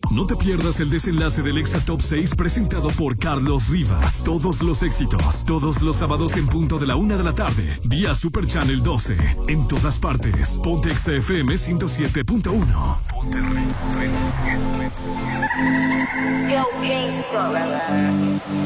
No te pierdas el desenlace del Exa Top 6 presentado por Carlos Rivas. Todos los éxitos, todos los sábados en punto de la 1 de la tarde, vía Super Channel 12. En todas partes, ponte Exa FM 107.1. Ponte